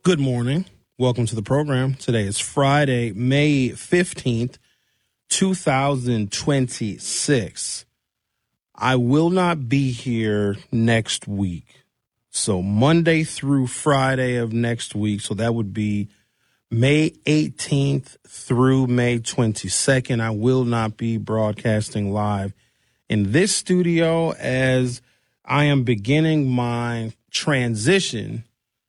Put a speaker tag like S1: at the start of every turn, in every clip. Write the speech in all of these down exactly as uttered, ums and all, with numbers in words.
S1: Good morning. Welcome to the program. Today is Friday, May fifteenth, two thousand twenty-six. I will not be here next week. So Monday through Friday of next week. So that would be May eighteenth through May twenty-second. I will not be broadcasting live in this studio as I am beginning my transition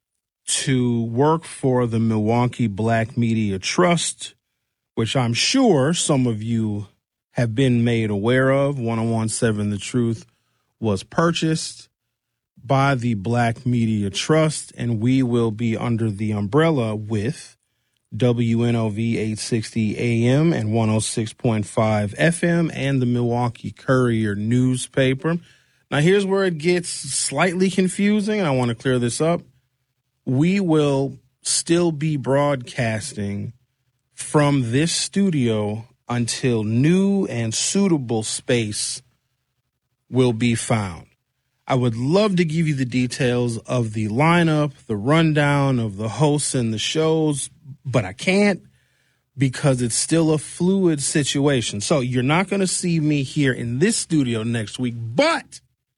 S1: to work for the Milwaukee Black Media Trust, which I'm sure some of you have been made aware of. ten seventeen The Truth was purchased by the Black Media Trust, and we will be under the umbrella with W N O V eight sixty A M and one oh six point five F M and the Milwaukee Courier newspaper. Now, here's where it gets slightly confusing, and I want to clear this up. We will still be broadcasting from this studio until new and suitable space will be found. I would love to give you the details of the lineup, the rundown of the hosts and the shows, but I can't because it's still a fluid situation. So you're not going to see me here in this studio next week, but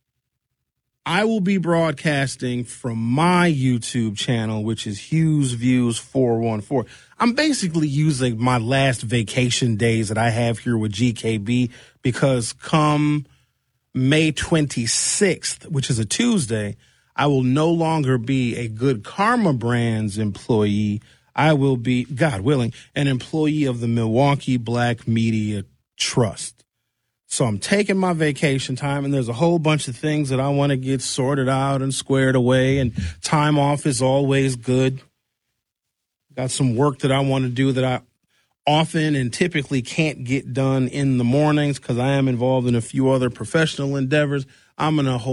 S1: I will be broadcasting from my YouTube channel, which is Hughes Views four one four. I'm basically using my last vacation days that I have here with G K B because come May twenty-sixth, which is a Tuesday, I will no longer be a Good Karma Brands employee. I will be, God willing, an employee of the Milwaukee Black Media Trust. So I'm taking my vacation time, and there's a whole bunch of things that I want to get sorted out and squared away, and time off is always good. Got some work that I want to do that I often and typically can't get done in the mornings because I am involved in a few other professional endeavors. I'm going to hold